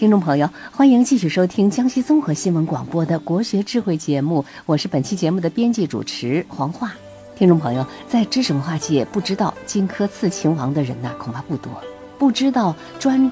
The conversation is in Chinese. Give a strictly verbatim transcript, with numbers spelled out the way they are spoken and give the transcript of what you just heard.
听众朋友，欢迎继续收听江西综合新闻广播的国学智慧节目，我是本期节目的编辑主持黄化。听众朋友，在知识文化界不知道荆轲刺秦王的人呐、恐怕不多，不知道专